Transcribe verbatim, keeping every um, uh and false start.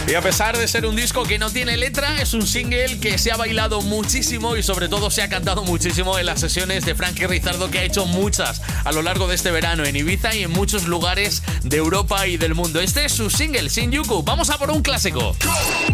Y a pesar de ser un disco que no tiene letra, es un single que se ha bailado muchísimo y sobre todo se ha cantado muchísimo en las sesiones de Frankie Rizardo, que ha hecho muchas a lo largo de este verano en Ibiza y en muchos lugares de Europa y del mundo. Este es su single, Shinjuku. Vamos a por un clásico.